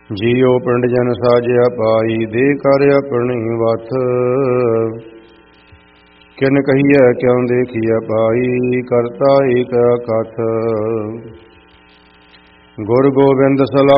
ਜੀਉ ਪਿੰਡ ਜਨ ਸਾਜਿਆ ਪਾਈ, ਦੇ ਕਰ ਆਪਣੀ ਵਥ। ਕਿਨ ਕਹੀਐ ਕਿਉ ਦੇਖੀਐ ਪਾਈ, ਕਰਤਾ ਏਕ ਅਕਥ। ਗੁਰ ਗੋਬਿੰਦ ਸਲਾ